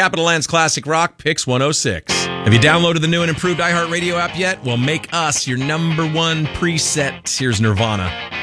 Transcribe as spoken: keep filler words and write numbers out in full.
Capital Land's Classic Rock Picks one oh six. Have you downloaded the new and improved iHeartRadio app yet? Well, make us your number one preset. Here's Nirvana.